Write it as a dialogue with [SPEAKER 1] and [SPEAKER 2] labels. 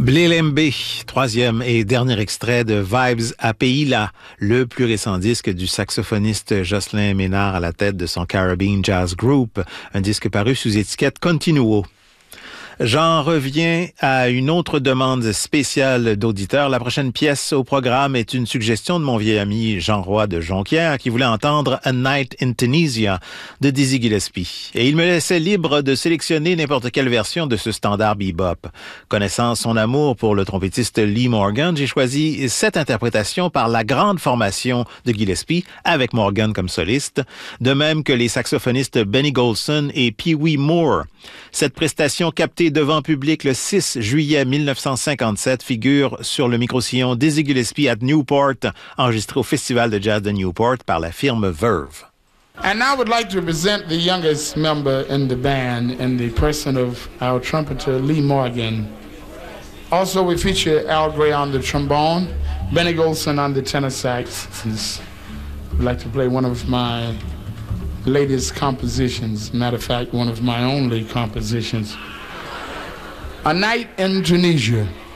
[SPEAKER 1] Blelembe, troisième et dernier extrait de Vibes à Pays-là, le plus récent disque du saxophoniste Jocelyn Ménard à la tête de son Caribbean Jazz Group, un disque paru sous étiquette Continuo. J'en reviens à une autre demande spéciale d'auditeurs. La prochaine pièce au programme est une suggestion de mon vieil ami Jean Roy de Jonquière qui voulait entendre A Night in Tunisia de Dizzy Gillespie. Et il me laissait libre de sélectionner n'importe quelle version de ce standard bebop. Connaissant son amour pour le trompettiste Lee Morgan, j'ai choisi cette interprétation par la grande formation de Gillespie avec Morgan comme soliste, de même que les saxophonistes Benny Golson et Pee Wee Moore. Cette prestation captée devant public le 6 juillet 1957 figure sur le microsillon Dizzy Gillespie at Newport, enregistré au Festival de Jazz de Newport par la firme Verve.
[SPEAKER 2] And I would like to present the youngest member in the band in the person of our trumpeter Lee Morgan. Also we feature Al Gray on the trombone, Benny Golson on the tenor sax. I'd like to play one of my latest compositions. Matter of fact, one of my only compositions. A Night in Tunisia.